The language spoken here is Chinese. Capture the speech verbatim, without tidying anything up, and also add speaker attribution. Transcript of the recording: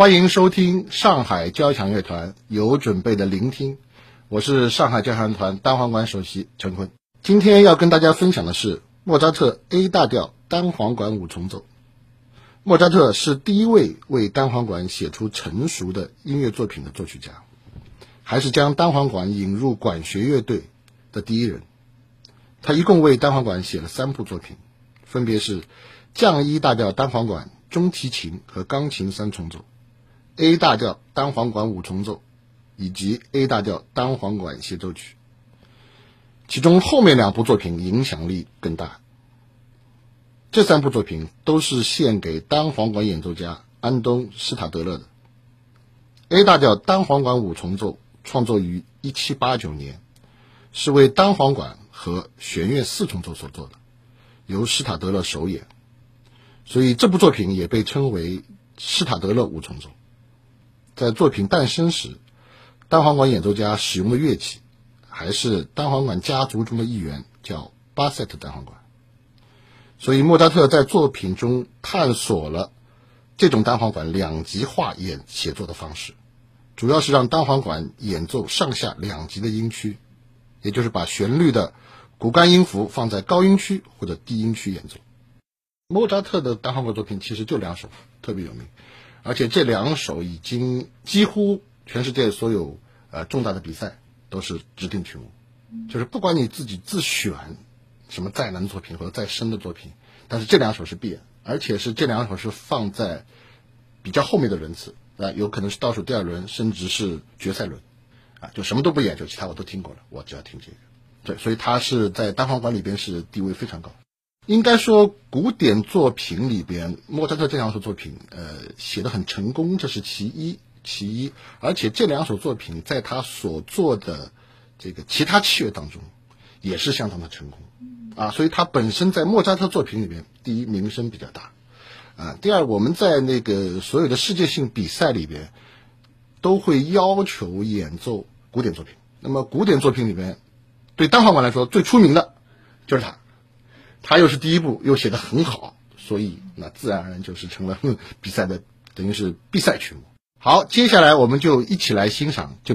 Speaker 1: 欢迎收听上海交响乐团有准备的聆听，我是上海交响乐团单簧管首席陈坤。今天要跟大家分享的是莫扎特 A 大调单簧管五重奏。莫扎特是第一位为单簧管写出成熟的音乐作品的作曲家，还是将单簧管引入管弦乐队的第一人。他一共为单簧管写了三部作品，分别是降一大调单簧管、中提琴和钢琴三重奏、A 大调单簧管五重奏以及 A 大调单簧管协奏曲。其中后面两部作品影响力更大。这三部作品都是献给单簧管演奏家安东·施塔德勒的。A 大调单簧管五重奏创作于一七八九年，是为单簧管和弦乐四重奏所做的，由施塔德勒首演，所以这部作品也被称为施塔德勒五重奏。在作品诞生时，单簧管演奏家使用的乐器还是单簧管家族中的一员，叫巴塞特单簧管。所以莫扎特在作品中探索了这种单簧管两极化演写作的方式，主要是让单簧管演奏上下两极的音区，也就是把旋律的骨干音符放在高音区或者低音区演奏。莫扎特的单簧管作品其实就两首特别有名，而且这两首已经几乎全世界所有呃重大的比赛都是指定曲目，就是不管你自己自选什么再难作品或者再深的作品，但是这两首是必演，而且是这两首是放在比较后面的轮次啊，有可能是倒数第二轮，甚至是决赛轮啊，就什么都不演，就其他我都听过了，我只要听这个。对，所以他是在单簧管里边是地位非常高。应该说古典作品里边莫扎特这两首作品呃写得很成功，这是其一其一而且这两首作品在他所做的这个其他器乐当中也是相当的成功啊，所以他本身在莫扎特作品里边，第一名声比较大啊，第二我们在那个所有的世界性比赛里边都会要求演奏古典作品。那么古典作品里边对单簧管来说最出名的就是他，他又是第一部，又写得很好，所以那自然而然就是成了比赛的等于是必赛曲目。好，接下来我们就一起来欣赏这